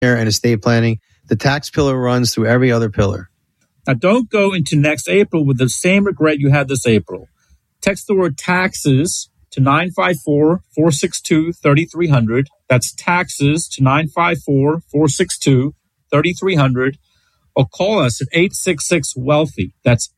and estate planning. The tax pillar runs through every other pillar. Now, don't go into next April with the same regret you had this April. Text the word taxes to 954-462-3300. That's taxes to 954-462-3300. Or call us at 866-WEALTHY. That's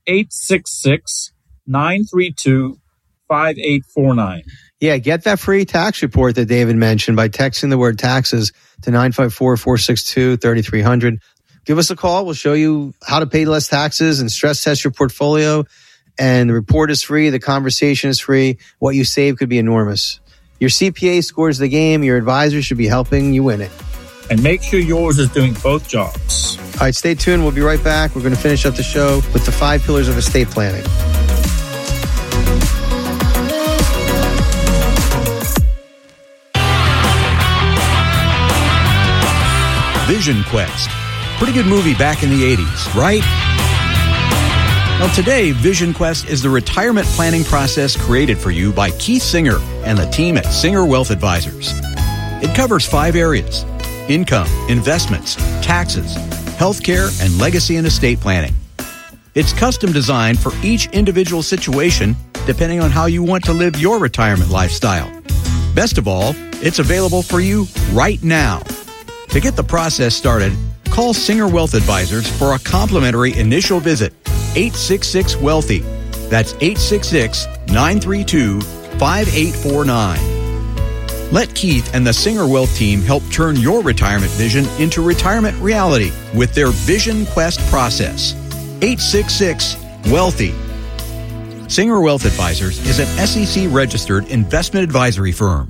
866-932-5849. Yeah, get that free tax report that David mentioned by texting the word taxes to 954-462-3300. Give us a call. We'll show you how to pay less taxes and stress test your portfolio. And the report is free. The conversation is free. What you save could be enormous. Your CPA scores the game. Your advisor should be helping you win it. And make sure yours is doing both jobs. All right, stay tuned. We'll be right back. We're going to finish up the show with the 5 pillars of estate planning. Vision Quest. Pretty good movie back in the 80s, right? Well, today, Vision Quest is the retirement planning process created for you by Keith Singer and the team at Singer Wealth Advisors. It covers 5 areas: income, investments, taxes, healthcare, and legacy and estate planning. It's custom designed for each individual situation, depending on how you want to live your retirement lifestyle. Best of all, it's available for you right now. To get the process started, call Singer Wealth Advisors for a complimentary initial visit. 866-WEALTHY. That's 866-932-5849. Let Keith and the Singer Wealth team help turn your retirement vision into retirement reality with their Vision Quest process. 866-WEALTHY. Singer Wealth Advisors is an SEC-registered investment advisory firm.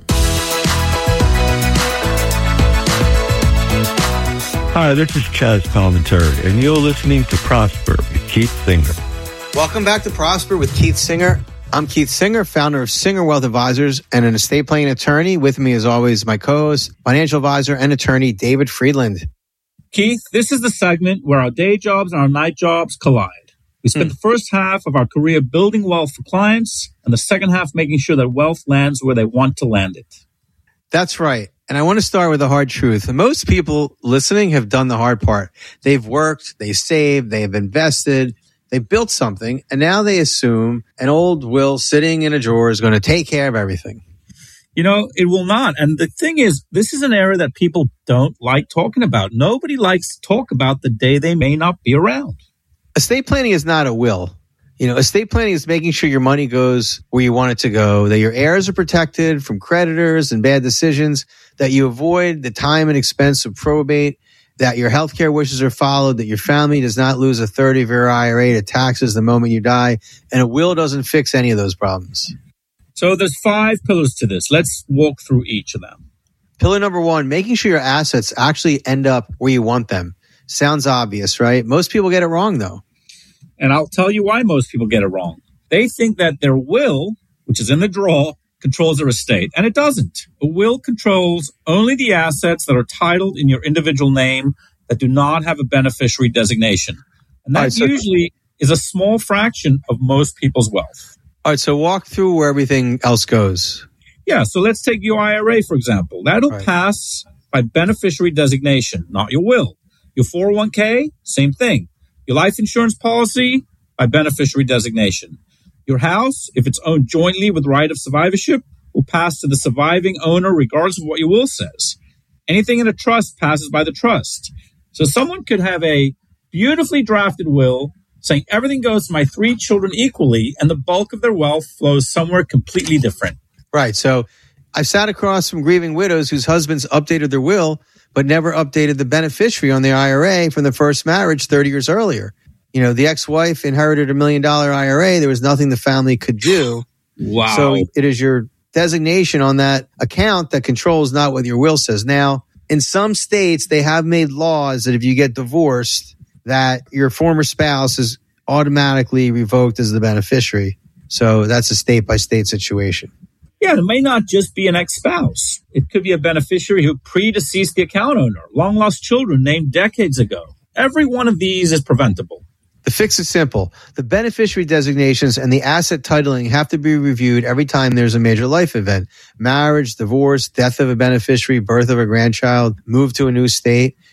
Hi, this is Chaz Palminteri, and you're listening to Prosper with Keith Singer. Welcome back to Prosper with Keith Singer. I'm Keith Singer, founder of Singer Wealth Advisors and an estate planning attorney. With me, as always, my co-host, financial advisor and attorney, David Friedland. Keith, this is the segment where our day jobs and our night jobs collide. We spend the first half of our career building wealth for clients and the second half making sure that wealth lands where they want to land it. That's right. And I want to start with the hard truth. Most people listening have done the hard part. They've worked, they saved, they've invested, they built something, and now they assume an old will sitting in a drawer is going to take care of everything. You know, it will not. And the thing is, this is an area that people don't like talking about. Nobody likes to talk about the day they may not be around. Estate planning is not a will. You know, estate planning is making sure your money goes where you want it to go, that your heirs are protected from creditors and bad decisions, that you avoid the time and expense of probate, that your healthcare wishes are followed, that your family does not lose a third of your IRA to taxes the moment you die, and a will doesn't fix any of those problems. So there's 5 pillars to this. Let's walk through each of them. Pillar number 1, making sure your assets actually end up where you want them. Sounds obvious, right? Most people get it wrong, though. And I'll tell you why most people get it wrong. They think that their will, which is in the drawer, controls their estate. And it doesn't. A will controls only the assets that are titled in your individual name that do not have a beneficiary designation. And that usually is a small fraction of most people's wealth. All right, so walk through where everything else goes. Yeah, so let's take your IRA, for example. That'll pass by beneficiary designation, not your will. Your 401k, same thing. Your life insurance policy, by beneficiary designation. Your house, if it's owned jointly with right of survivorship, will pass to the surviving owner regardless of what your will says. Anything in a trust passes by the trust. So someone could have a beautifully drafted will saying everything goes to my 3 children equally, and the bulk of their wealth flows somewhere completely different. Right. So I've sat across from grieving widows whose husbands updated their will, but never updated the beneficiary on their IRA from the first marriage 30 years earlier. You know, the ex-wife inherited $1 million IRA. There was nothing the family could do. Wow. So it is your designation on that account that controls not what your will says. Now, in some states, they have made laws that if you get divorced, that your former spouse is automatically revoked as the beneficiary. So that's a state-by-state situation. Yeah, it may not just be an ex-spouse. It could be a beneficiary who predeceased the account owner, long-lost children named decades ago. Every one of these is preventable. The fix is simple. The beneficiary designations and the asset titling have to be reviewed every time there's a major life event. Marriage, divorce, death of a beneficiary, birth of a grandchild, move to a new state.